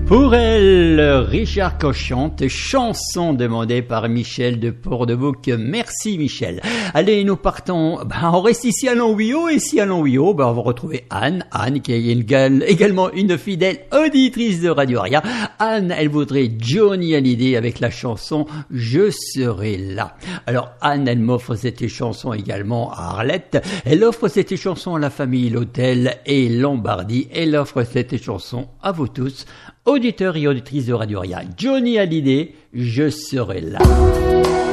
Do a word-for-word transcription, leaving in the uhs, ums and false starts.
Pour elle, Richard Coche chante, chanson demandée par Michel de Port-de-Bouc. Merci Michel. Allez, nous partons. Ben, on reste ici à Longwio, et ici à Longwio, ben, on va retrouver Anne. Anne qui est également une fidèle auditrice de Radio Aria. Anne, elle voudrait Johnny Hallyday avec la chanson Je serai là. Alors Anne, elle m'offre cette chanson également à Arlette. Elle offre cette chanson à la famille L'Hôtel et Lombardie. Elle offre cette chanson à vous tous, auditeurs et auditrices de Radio Aria. Johnny Hallyday, Je serai là.